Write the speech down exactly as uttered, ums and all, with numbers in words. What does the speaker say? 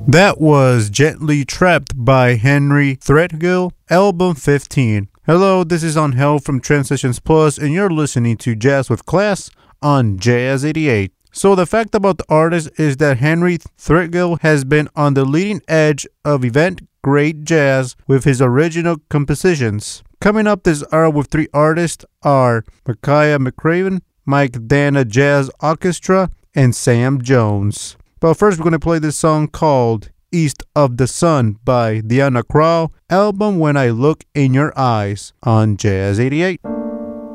That was Gently Trapped by Henry Threadgill, album fifteen. Hello, this is Angel from Transitions Plus, and you're listening to Jazz with Class on Jazz eighty-eight. So the fact about the artist is that Henry Threadgill has been on the leading edge of event-grade jazz with his original compositions. Coming up this hour with three artists are Makaya McCraven, Mike Dana Jazz Orchestra, and Sam Jones. But first we're going to play this song called East of the Sun by Diana Krall, album When I Look in Your Eyes on Jazz eighty-eight.